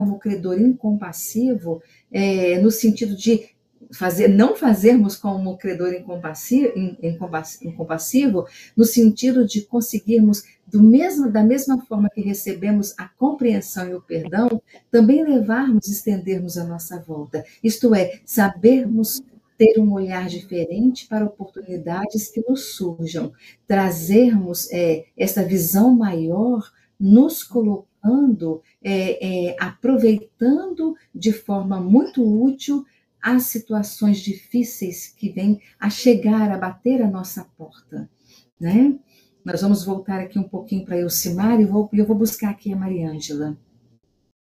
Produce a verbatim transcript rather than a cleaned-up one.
como credor incompassivo, é, no sentido de fazer, não fazermos como credor incompassivo, incompassivo, no sentido de conseguirmos, do mesmo, da mesma forma que recebemos a compreensão e o perdão, também levarmos, estendermos a nossa volta. Isto é, sabermos ter um olhar diferente para oportunidades que nos surjam, trazermos é, essa visão maior, nos colocando, é, é, aproveitando de forma muito útil as situações difíceis que vêm a chegar, a bater a nossa porta, né? Nós vamos voltar aqui um pouquinho para Elcimar e vou, eu vou buscar aqui a Mariângela.